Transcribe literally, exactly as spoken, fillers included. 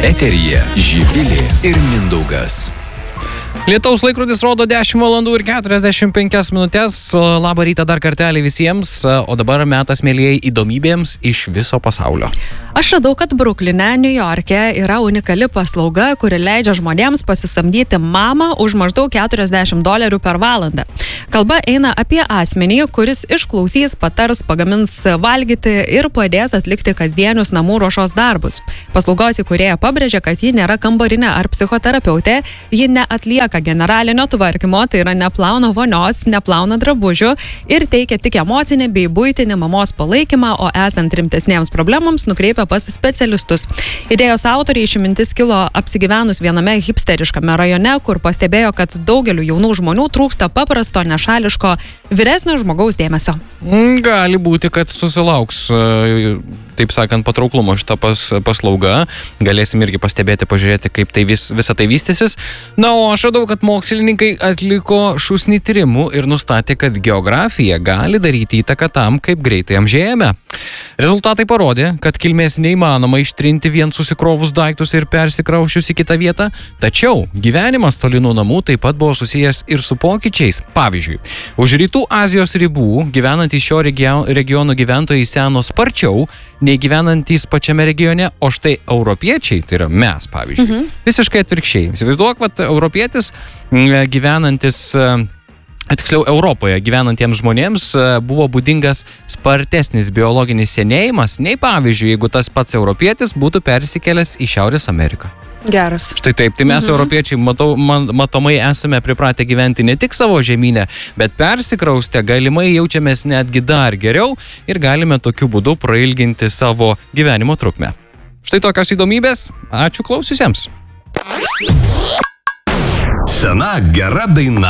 Eteryje Živilė ir Mindaugas. Lietaus laikrodis rodo dešimt valandų ir keturiasdešimt penkias minutės. Labą rytą dar kartelį visiems, o dabar metas, mielieji, įdomybėms iš viso pasaulio. Aš radau, kad Brukline, Niujorke yra unikali paslauga, kuri leidžia žmonėms pasisamdyti mamą už maždaug keturiasdešimt dolerių per valandą. Kalba eina apie asmenį, kuris išklausys, patars, pagamins valgyti ir padės atlikti kasdienius namų ruošos darbus. Paslaugos įkūrėja pabrėžia, kad ji nėra kambarinė ar psichoterapeutė, ji neatlieka generalinio tvarkymo, tai yra neplauna vonios, neplauna drabužių ir teikia tik emocinį bei buitinį mamos palaikymą, o esant rimtesnėms problemams nukreipia pas specialistus. Idėjos autoriai ši mintis kilo apsigyvenus viename hipsteriškame rajone, kur pastebėjo, kad daugeliu jaunų žmonių trūksta paprasto, nešališko, vyresnio žmogaus dėmesio. Gali būti, kad susilauks, taip sakant, patrauklumo šitą pas, paslaugą. Galėsim irgi pastebėti, pažiūrėti, kaip tai vis, visa tai vystysis. Na, o aš radau, kad mokslininkai atliko šūsnį tyrimų ir nustatė, kad geografija gali daryti įtaką tam, kaip greitai amžėjame. Rezultatai parodė, kad kilmės neįmanoma ištrinti vien susikrovus daiktus ir persikraušius į kitą vietą, tačiau gyvenimas toli nuo namų taip pat buvo susijęs ir su pokyčiais. Pavyzdžiui, už rytų Azijos ribų gyvenantys šio regiono gyventojai seno sparčiau nei gyvenantys pačiame regione, o štai europiečiai, tai yra mes, pavyzdžiui, mhm. visiškai atvirkščiai. Įsivaizduok, kad europietis gyvenantis, tiksliau Europoje gyvenantiems žmonėms buvo būdingas spartesnis biologinis senėjimas, nei pavyzdžiui, jeigu tas pats europietis būtų persikėlęs į Šiaurės Ameriką. Geras. Štai taip, tai mes mhm. europiečiai matau, man, matomai esame pripratę gyventi ne tik savo žemyne, bet persikraustę galimai jaučiamės netgi dar geriau ir galime tokiu būdu prailginti savo gyvenimo trukmę. Štai tokios įdomybės. Ačiū klausiusiems. Sena gera daina.